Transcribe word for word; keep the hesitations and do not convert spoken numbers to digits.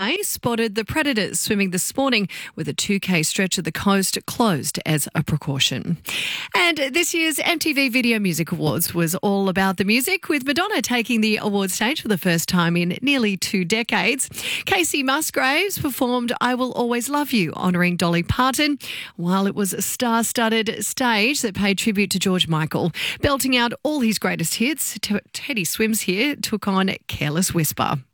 Sky spotted the predators swimming this morning with a two K stretch of the coast closed as a precaution. And this year's M T V Video Music Awards was all about the music, with Madonna taking the award stage for the first time in nearly two decades. Casey Musgraves performed I Will Always Love You, honouring Dolly Parton, while it was a star-studded stage that paid tribute to George Michael. Belting out all his greatest hits, Teddy Swims here took on Careless Whisper.